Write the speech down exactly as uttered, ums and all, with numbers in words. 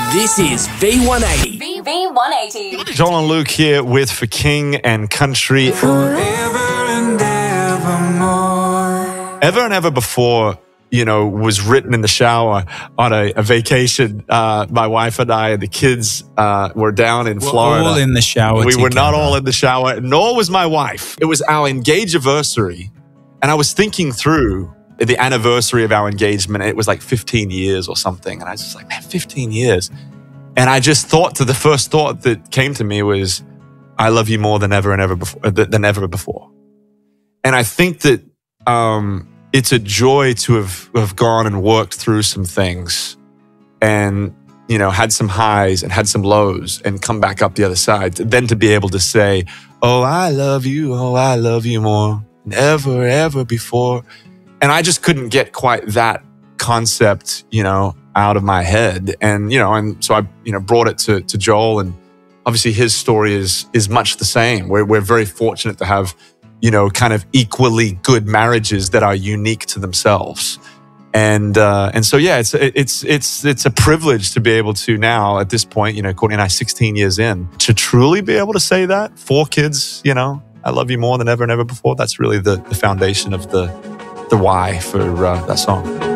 This is V one eighty. V one eighty. Joel and Luke here with For King and Country. Forever and evermore. Ever and Ever Before, you know, was written in the shower on a, a vacation. Uh, my wife and I and the kids uh, were down in We're Florida. all in the shower We were not together. all in the shower, nor was my wife. It was our engage anniversary, and I was thinking through the anniversary of our engagement. It was like fifteen years or something, and I was just like, man, fifteen years. And I just thought, to the first thought that came to me was, I love you more than ever and ever before. Than ever before. And I think that um, it's a joy to have, have gone and worked through some things, and you know, had some highs and had some lows, and come back up the other side. Then to be able to say, "Oh, I love you. Oh, I love you more than ever, ever before." And I just couldn't get quite that concept, you know, out of my head. And, you know, and so I, you know, brought it to, to Joel, and obviously his story is, is much the same. We're, we're very fortunate to have, you know, kind of equally good marriages that are unique to themselves. And, uh, and so, yeah, it's, it's, it's, it's a privilege to be able to now at this point, you know, Courtney and I sixteen years in, to truly be able to say that. Four kids, you know, I love you more than ever and ever before. That's really the, the foundation of the, the why for uh, that song.